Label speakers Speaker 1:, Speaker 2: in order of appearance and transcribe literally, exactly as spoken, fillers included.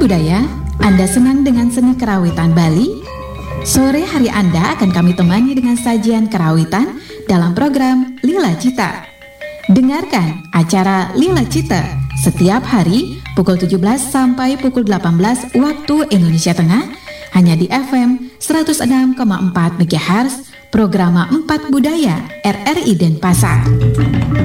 Speaker 1: budaya, Anda senang dengan seni kerawitan Bali? Sore hari Anda akan kami temani dengan sajian kerawitan dalam program Lila Cita. Dengarkan acara Lila Cita setiap hari pukul tujuh belas sampai pukul delapan belas waktu Indonesia Tengah hanya di F M seratus enam koma empat MHz Programa empat Budaya R R I Denpasar.